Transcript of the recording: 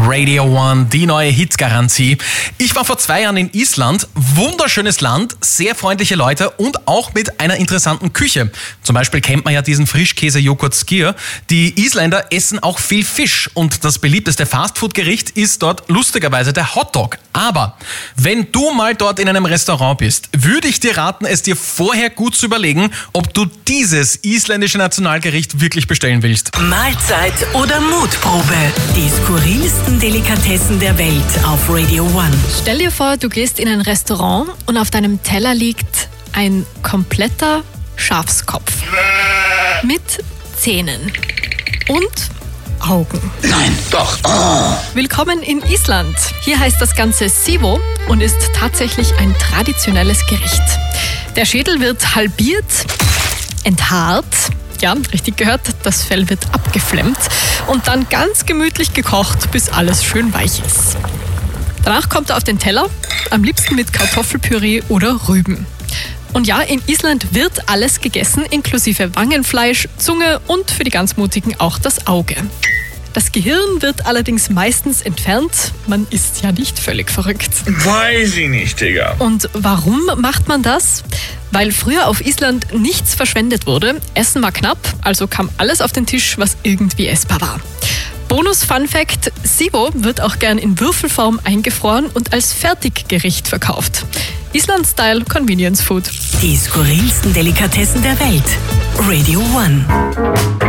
Radio One, die neue Hitgarantie. Ich war vor 2 Jahren in Island. Wunderschönes Land, sehr freundliche Leute und auch mit einer interessanten Küche. Zum Beispiel kennt man ja diesen Frischkäse-Joghurt Skyr. Die Isländer essen auch viel Fisch und das beliebteste Fastfood-Gericht ist dort lustigerweise der Hotdog. Aber wenn du mal dort in einem Restaurant bist, würde ich dir raten, es dir vorher gut zu überlegen, ob du dieses isländische Nationalgericht wirklich bestellen willst. Mahlzeit oder Mutprobe. Die skurrilsten Delikatessen der Welt auf Radio One. Stell dir vor, du gehst in ein Restaurant und auf deinem Teller liegt ein kompletter Schafskopf. Mit Zähnen und Augen. Nein, doch. Oh. Willkommen in Island. Hier heißt das Ganze Sivo und ist tatsächlich ein traditionelles Gericht. Der Schädel wird halbiert, enthaart, ja, richtig gehört, das Fell wird abgeflemmt und dann ganz gemütlich gekocht, bis alles schön weich ist. Danach kommt er auf den Teller, am liebsten mit Kartoffelpüree oder Rüben. Und ja, in Island wird alles gegessen, inklusive Wangenfleisch, Zunge und für die ganz Mutigen auch das Auge. Das Gehirn wird allerdings meistens entfernt. Man ist ja nicht völlig verrückt. Weiß ich nicht, Digga. Und warum macht man das? Weil früher auf Island nichts verschwendet wurde. Essen war knapp, also kam alles auf den Tisch, was irgendwie essbar war. Bonus-Fun-Fact: Sivo wird auch gern in Würfelform eingefroren und als Fertiggericht verkauft. Island-Style Convenience Food. Die skurrilsten Delikatessen der Welt. Radio One.